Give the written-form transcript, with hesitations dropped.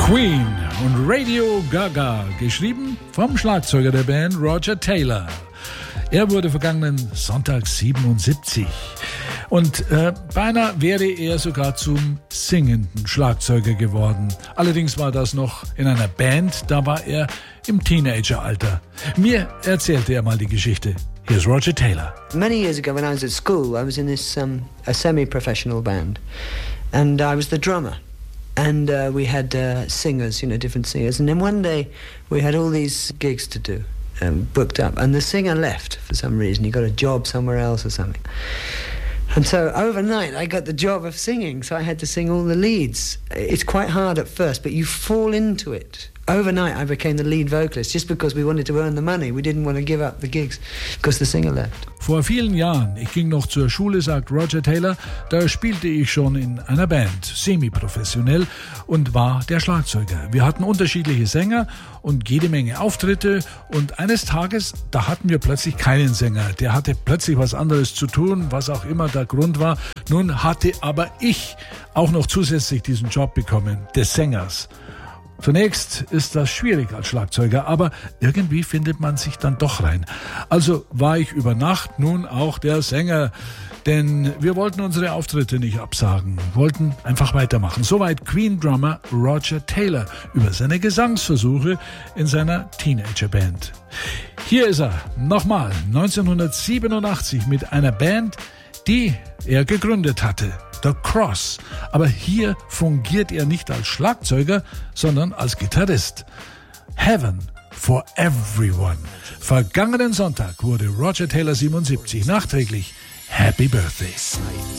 Queen und Radio Gaga, geschrieben vom Schlagzeuger der Band Roger Taylor. Er wurde vergangenen Sonntag 77 und beinahe wäre er sogar zum singenden Schlagzeuger geworden. Allerdings war das noch in einer Band, da war er im Teenageralter. Mir erzählte er mal die Geschichte. Here's Roger Taylor. Many years ago when I was at school, I was in this a semi-professional band, and I was the drummer. And we had singers, different singers. And then one day we had all these gigs to do, booked up. And the singer left for some reason. He got a job somewhere else or something. And so overnight I got the job of singing. So I had to sing all the leads. It's quite hard at first, but you fall into it. Overnight I became the lead vocalist just because we wanted to earn the money. We didn't want to give up the gigs because the singer left. Vor vielen Jahren, ich ging noch zur Schule, sagt Roger Taylor, da spielte ich schon in einer Band, semi-professionell, und war der Schlagzeuger. Wir hatten unterschiedliche Sänger und jede Menge Auftritte, und eines Tages, da hatten wir plötzlich keinen Sänger. Der hatte plötzlich was anderes zu tun, was auch immer der Grund war. Nun hatte aber ich auch noch zusätzlich diesen Job bekommen, des Sängers. Zunächst ist das schwierig als Schlagzeuger, aber irgendwie findet man sich dann doch rein. Also war ich über Nacht nun auch der Sänger, denn wir wollten unsere Auftritte nicht absagen, wollten einfach weitermachen. Soweit Queen-Drummer Roger Taylor über seine Gesangsversuche in seiner Teenagerband. Hier ist er nochmal 1987 mit einer Band, die er gegründet hatte. The Cross. Aber hier fungiert er nicht als Schlagzeuger, sondern als Gitarrist. Heaven for Everyone. Vergangenen Sonntag wurde Roger Taylor 77. Nachträglich Happy Birthday.